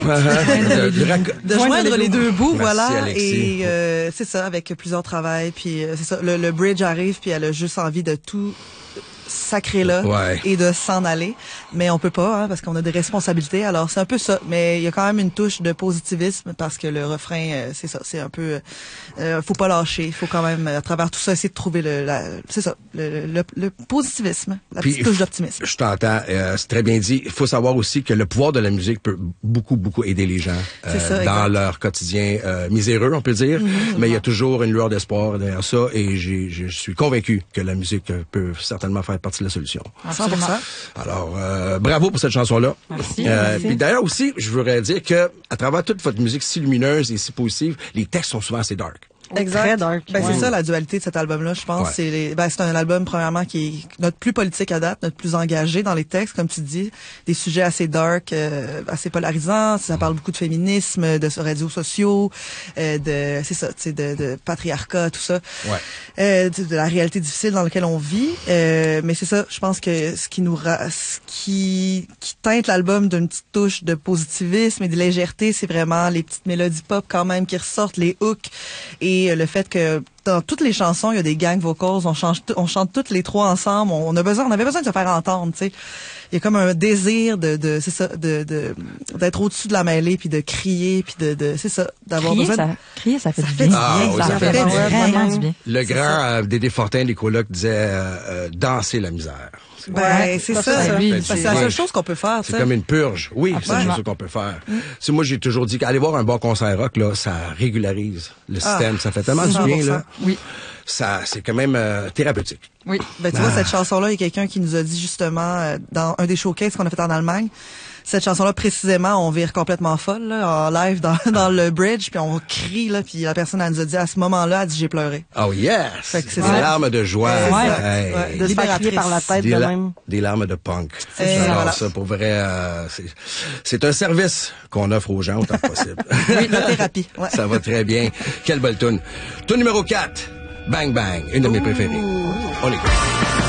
De joindre les deux bouts, Merci, voilà. Alexis. Et c'est ça, avec plusieurs travails. Puis c'est ça, le bridge arrive, puis elle a juste envie de tout sacré là et de s'en aller, mais on peut pas parce qu'on a des responsabilités. Alors c'est un peu ça, mais il y a quand même une touche de positivisme parce que le refrain c'est ça, c'est un peu faut pas lâcher, il faut quand même à travers tout ça essayer de trouver le positivisme, la petite touche d'optimisme. Je t'entends, c'est très bien dit. Il faut savoir aussi que le pouvoir de la musique peut beaucoup aider les gens dans leur quotidien miséreux, on peut dire, mais il y a toujours une lueur d'espoir derrière ça et je suis convaincu que la musique peut certainement faire partie de la solution. 100%. Alors, bravo pour cette chanson-là. Merci. Puis d'ailleurs aussi, je voudrais dire que à travers toute votre musique si lumineuse et si positive, les textes sont souvent assez dark. Exact. Très dark. C'est ça la dualité de cet album-là, je pense. C'est un album premièrement qui est notre plus politique à date, notre plus engagé dans les textes, comme tu dis, des sujets assez dark, assez polarisants. Ça parle beaucoup de féminisme, de réseaux sociaux, de patriarcat, tout ça, de la réalité difficile dans laquelle on vit. Mais c'est ça, je pense que ce qui teinte l'album d'une petite touche de positivisme et de légèreté, c'est vraiment les petites mélodies pop quand même qui ressortent, les hooks et le fait que dans toutes les chansons, il y a des gang vocals, on chante toutes les trois ensemble, on avait besoin de se faire entendre, tu sais. Il y a comme un désir d'être au-dessus de la mêlée puis de crier puis c'est ça, d'avoir besoin crier, ça fait du bien. Ça fait vraiment du bien. Le grand Dédé Fortin des colocs disait danser la misère. C'est ça. C'est la seule chose qu'on peut faire. C'est comme une purge. Oui, c'est la seule chose qu'on peut faire. Moi, j'ai toujours dit qu'aller voir un bon concert rock, là, ça régularise le système. Ça fait tellement du bien, là. Oui. Ça, c'est quand même thérapeutique. Oui. Tu vois, cette chanson-là, il y a quelqu'un qui nous a dit justement, dans un des showcases qu'on a fait en Allemagne, cette chanson-là, précisément, on vire complètement folle, là, en live dans le bridge, puis on crie, là, puis la personne, elle nous a dit, à ce moment-là, elle dit, j'ai pleuré. Oh yes! C'est des larmes de joie. De se faire crier par la tête de même. Des larmes de punk. Alors ça, pour vrai, c'est un service qu'on offre aux gens autant que possible. Oui, la thérapie. Ouais. Ça va très bien. Quelle belle toune. Toune numéro 4. Bang Bang, une de mes préférées. On écoute.